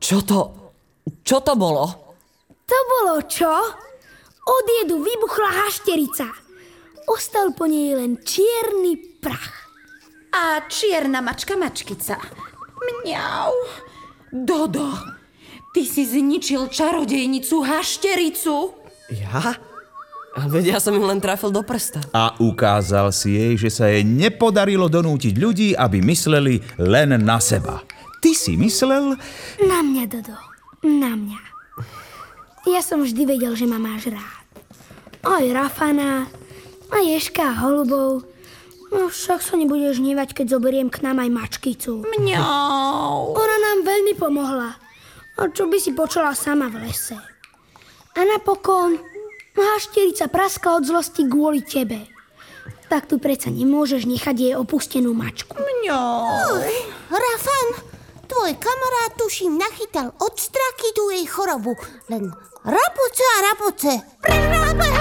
Čo to bolo? To bolo čo? Od jedu vybuchla hašterica. Ostal po nej len čierny prach. A čierna mačka mačkica. Mňau. Dodo, ty si zničil čarodejnicu haštericu. Ja? Veď ja som im len trafil do prsta. A ukázal si jej, že sa jej nepodarilo donútiť ľudí, aby mysleli len na seba. Ty si myslel... Na mňa, Dodo. Na mňa. Ja som vždy vedel, že ma máš rád. Aj Rafana, aj Ježka a holubov. No však sa nebudeš hnevať, keď zoberiem k nám aj mačkicu. Mňau. Ona nám veľmi pomohla. A čo by si počula sama v lese? A napokon hašterica praskla od zlosti kvôli tebe. Tak tu predsa nemôžeš nechať jej opustenú mačku. Mňau. Rafan, tvoj kamarát tuším nachytal od straky tú jej chorobu. Len rapuce a rapuce.